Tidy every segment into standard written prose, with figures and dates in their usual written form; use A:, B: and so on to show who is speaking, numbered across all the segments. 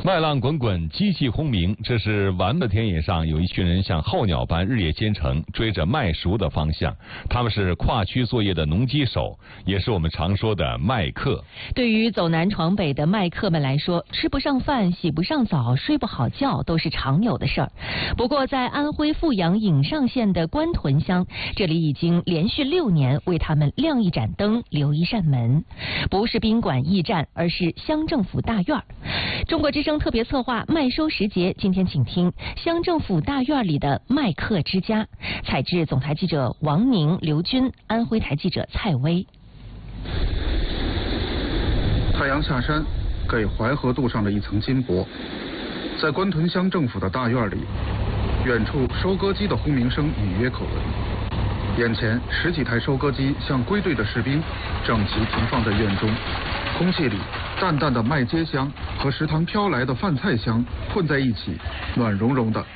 A: 麦浪滚滚，机器轰鸣，这是完的田野上有一群人像候鸟般日夜兼程，追着麦熟的方向。他们是跨区作业的农机手，也是我们常说的麦客。
B: 对于走南闯北的麦客们来说，吃不上饭、洗不上澡、睡不好觉都是常有的事儿。不过，在安徽阜阳颍上县的官屯乡，这里已经连续6年为他们亮一盏灯、留一扇门。不是宾馆驿站，而是乡政府大院。中国之声特别策划麦收时节，今天请听乡政府大院里的麦客之家，采制总台记者王宁、刘军，安徽台记者蔡薇。
C: 太阳下山，给淮河镀上了一层金箔。在官屯乡政府的大院里，远处收割机的轰鸣声隐约可闻。眼前10几台收割机像归队的士兵，整齐停放在院中。空气里淡淡的麦秸香和食堂飘来的饭菜香混在一起，暖融融的。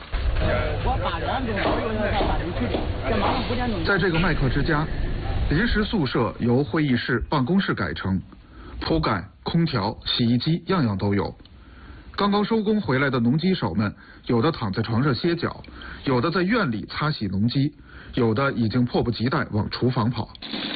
C: 在这个麦客之家，临时宿舍由会议室、办公室改成，铺盖、空调、洗衣机样样都有。刚刚收工回来的农机手们，有的躺在床上歇脚，有的在院里擦洗农机，有的已经迫不及待往厨房跑。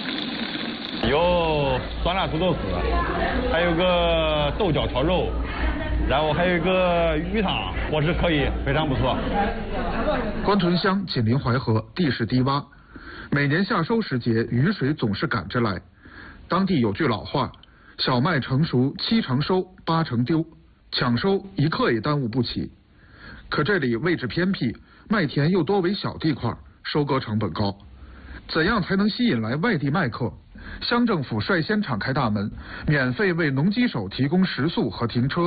D: 有酸辣土豆丝，还有个豆角炒肉，然后还有一个鱼汤，伙食可以，非常不错。
C: 官屯乡紧邻淮河，地势低洼，每年夏收时节，雨水总是赶着来。当地有句老话：小麦成熟7成收，8成丢，抢收1刻也耽误不起。可这里位置偏僻，麦田又多为小地块，收割成本高。怎样才能吸引来外地麦客？乡政府率先敞开大门，免费为农机手提供食宿和停车。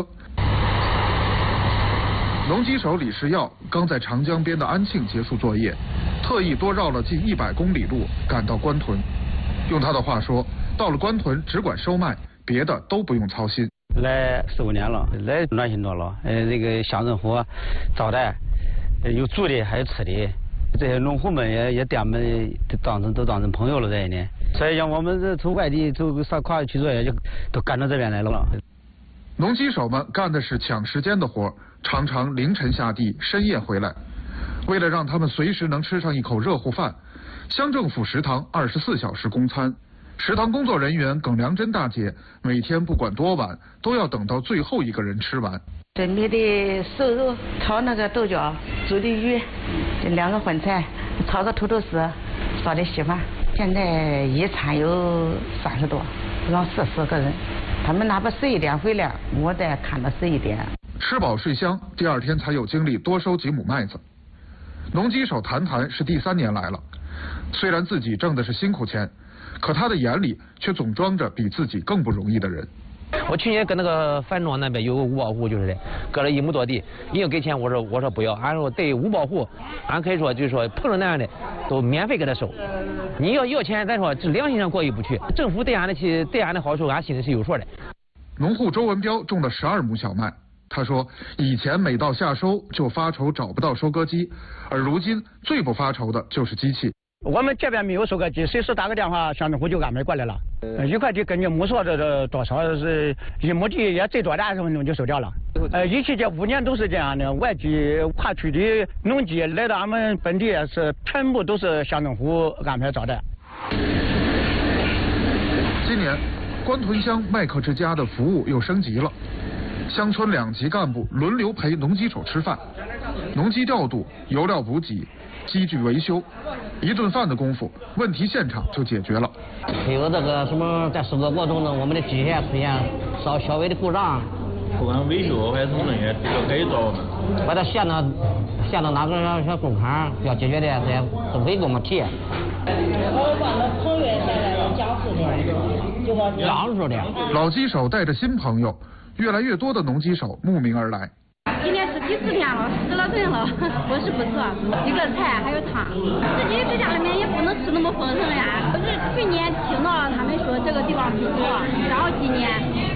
C: 农机手李世耀刚在长江边的安庆结束作业，特意多绕了近100公里路赶到官屯。用他的话说，到了官屯只管收麦，别的都不用操心。
E: 来15年了，来暖心多了。这个乡政府招待，有住的还有吃的。这些农户们也把我们都当成朋友了这一年，所以像我们这从外地走上跨区作业就都赶到这边来了。
C: 农机手们干的是抢时间的活，常常凌晨下地，深夜回来。为了让他们随时能吃上一口热乎饭，乡政府食堂24小时供餐。食堂工作人员耿良珍大姐每天不管多晚，都要等到最后一个人吃完。
F: 准备的瘦肉，炒那个豆角，煮的鱼，这2个荤菜，炒个土豆丝，烧的稀饭。现在一餐有30多，让40个人。他们哪怕11点回来，我再看到11点。
C: 吃饱睡香，第2天才有精力多收几亩麦子。农机手谈是第3年来了，虽然自己挣的是辛苦钱，可他的眼里却总装着比自己更不容易的人。
E: 我去年跟那个樊庄那边有个五保户，就是的，割了1亩多地，你要给钱，我说不要，俺说对五保户，俺可以说就是说碰着那样的都免费给他收，你要钱，咱说这良心上过意不去，政府对俺的好处，俺心里是有数的。
C: 农户周文彪种了12亩小麦，他说以前每到夏收就发愁找不到收割机，而如今最不发愁的就是机器。
G: 我们这边没有收割机，随时打个电话，乡政府就安排过来了。1块地根据亩数这多少是1亩地也最多的20分钟就收掉了。一期这5年都是这样的，外地跨区的农机来到俺们本地是全部都是乡政府安排招待。
C: 今年官屯乡麦客之家的服务又升级了，乡村2级干部轮流陪农机手吃饭，农机调度、油料补给、机具维修，1顿饭的功夫，问题现场就解决了。
E: 有这个什么在收割过程中呢，我们的机械出现稍微的故障，
D: 不管维修还是什么东西，都要改造。
E: 把它线到哪个小工坎要解决的，这些都可以给我们提。
H: 我帮了朋友现在有讲述的，就说
E: 讲述的。
C: 老机手带着新朋友，越来越多的农机手慕名而来。
H: 今年是第4天了，10了顿了，伙食不错，几个菜还有汤。自己在家里面也不能吃那么丰盛呀。可是去年听到他们说这个地方不错，然后今年